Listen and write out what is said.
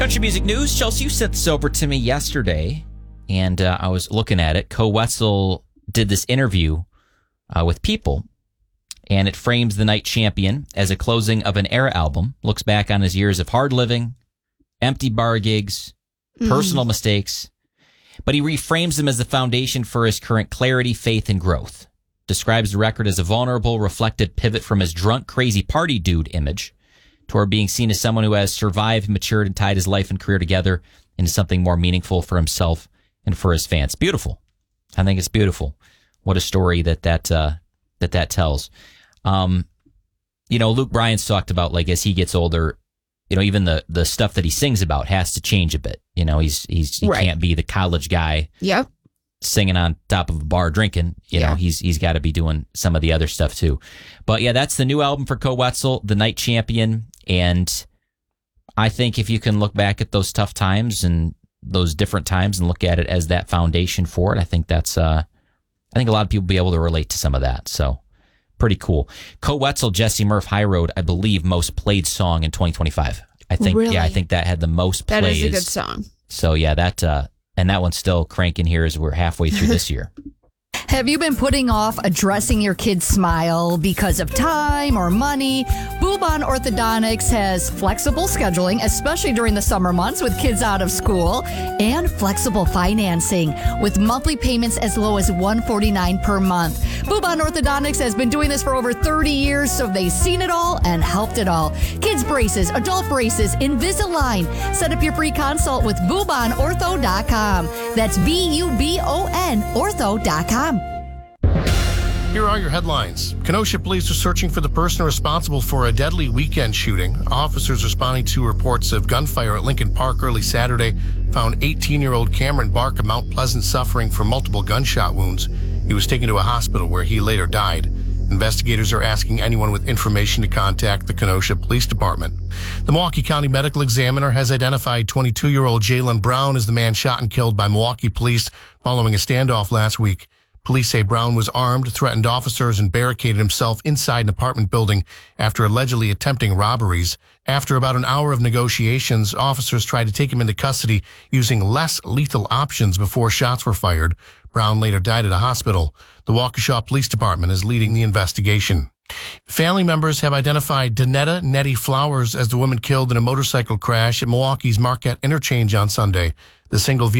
Country music news. Chelsea, you sent this over to me yesterday, and I was looking at it. Koe Wetzel did this interview with People, and it frames The Night Champion as a closing of an era album, looks back on his years of hard living, empty bar gigs, personal mistakes, but he reframes them as the foundation for his current clarity, faith, and growth. Describes the record as a vulnerable, reflected pivot from his drunk, crazy party dude image toward being seen as someone who has survived, matured, and tied his life and career together into something more meaningful for himself and for his fans. Beautiful. I think it's beautiful. What a story that tells. Luke Bryan's talked about, like, as he gets older, even the stuff that he sings about has to change a bit. He Right. can't be the college guy. Yep. Singing on top of a bar drinking. He's got to be doing some of the other stuff too. But yeah, that's the new album for Koe Wetzel, The Night Champion. And I think if you can look back at those tough times and those different times and look at it as that foundation for it, I think that's I think a lot of people will be able to relate to some of that. So pretty cool. Koe Wetzel, Jesse Murph, High Road, I believe most played song in 2025. I think Really? I think that had the most plays. That is a good song. So yeah, that one's still cranking here as we're halfway through this year. Have you been putting off addressing your kid's smile because of time or money? Bubon Orthodontics has flexible scheduling, especially during the summer months with kids out of school, and flexible financing with monthly payments as low as $149 per month. Bubon Orthodontics has been doing this for over 30 years, so they've seen it all and helped it all. Kids braces, adult braces, Invisalign. Set up your free consult with BubonOrtho.com. That's BUBON Ortho.com. Here are your headlines. Kenosha police are searching for the person responsible for a deadly weekend shooting. Officers responding to reports of gunfire at Lincoln Park early Saturday found 18-year-old Cameron Bark of Mount Pleasant suffering from multiple gunshot wounds. He was taken to a hospital where he later died. Investigators are asking anyone with information to contact the Kenosha Police Department. The Milwaukee County Medical Examiner has identified 22-year-old Jalen Brown as the man shot and killed by Milwaukee police following a standoff last week. Police say Brown was armed, threatened officers, and barricaded himself inside an apartment building after allegedly attempting robberies. After about an hour of negotiations, officers tried to take him into custody using less lethal options before shots were fired. Brown later died at a hospital. The Waukesha Police Department is leading the investigation. Family members have identified Danetta Nettie Flowers as the woman killed in a motorcycle crash at Milwaukee's Marquette Interchange on Sunday. The single